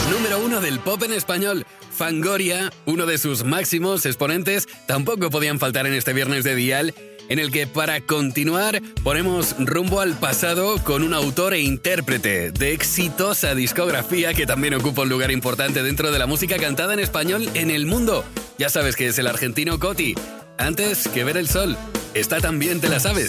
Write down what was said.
Número 1 del pop en español. Fangoria, uno de sus máximos exponentes, tampoco podían faltar en este viernes de Dial, en el que para continuar ponemos rumbo al pasado con un autor e intérprete de exitosa discografía que también ocupa un lugar importante dentro de la música cantada en español en el mundo. Ya sabes que es el argentino Coti. Antes que ver el sol. Esta también te la sabes.